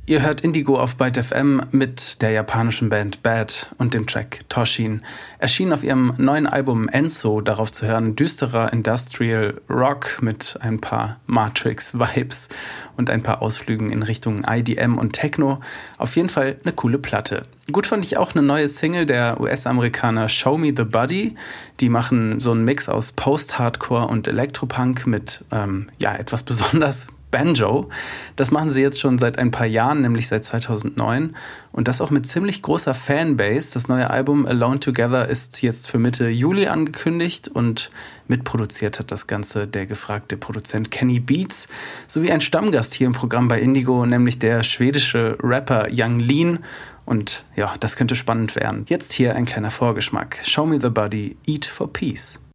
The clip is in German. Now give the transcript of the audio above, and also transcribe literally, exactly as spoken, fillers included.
Ihr hört Indigo auf Byte F M mit der japanischen Band Bad und dem Track Toshin. Erschienen auf ihrem neuen Album Enso, darauf zu hören düsterer Industrial Rock mit ein paar Matrix-Vibes und ein paar Ausflügen in Richtung I D M und Techno. Auf jeden Fall eine coole Platte. Gut fand ich auch eine neue Single der U S-Amerikaner Show Me the Body. Die machen so einen Mix aus Post-Hardcore und Elektropunk mit ähm, ja etwas besonders Banjo. Das machen sie jetzt schon seit ein paar Jahren, nämlich seit zweitausendneun. Und das auch mit ziemlich großer Fanbase. Das neue Album Alone Together ist jetzt für Mitte Juli angekündigt und mitproduziert hat das Ganze der gefragte Produzent Kenny Beats sowie ein Stammgast hier im Programm bei Indigo, nämlich der schwedische Rapper Yung Lean. Und ja, das könnte spannend werden. Jetzt hier ein kleiner Vorgeschmack. Show Me the Body, Eat for Peace.